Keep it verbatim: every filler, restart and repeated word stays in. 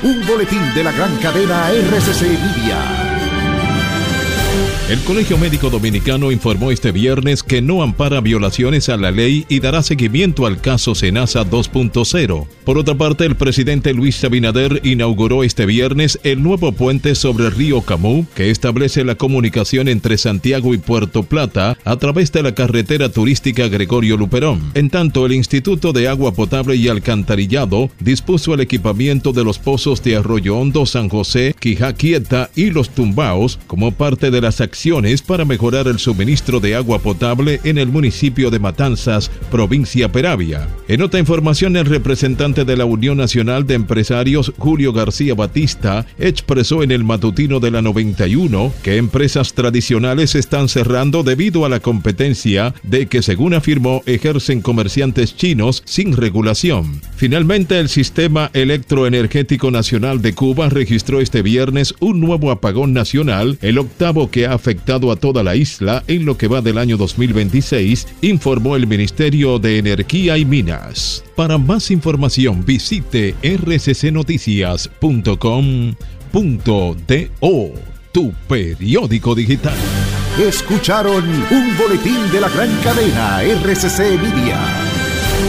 Un boletín de la gran cadena R C C Media. El Colegio Médico Dominicano informó este viernes que no ampara violaciones a la ley y dará seguimiento al caso Senasa dos punto cero. Por otra parte, el presidente Luis Abinader inauguró este viernes el nuevo puente sobre el río Camus, que establece la comunicación entre Santiago y Puerto Plata a través de la carretera turística Gregorio Luperón. En tanto, el Instituto de Agua Potable y Alcantarillado dispuso el equipamiento de los pozos de Arroyo Hondo, San José, Quijá Quieta y Los Tumbaos como parte de las acciones para mejorar el suministro de agua potable en el municipio de Matanzas, provincia Peravia. En otra información, el representante de la Unión Nacional de Empresarios, Julio García Batista, expresó en el matutino de la noventa y uno que empresas tradicionales están cerrando debido a la competencia de que, según afirmó, ejercen comerciantes chinos sin regulación. Finalmente, el Sistema Electroenergético Nacional de Cuba registró este viernes un nuevo apagón nacional, el octavo que ha afectado a toda la isla en lo que va del año dos mil veintiséis, informó el Ministerio de Energía y Minas. Para más información visite r c c noticias punto com punto do, tu periódico digital. Escucharon un boletín de la gran cadena R C C Media.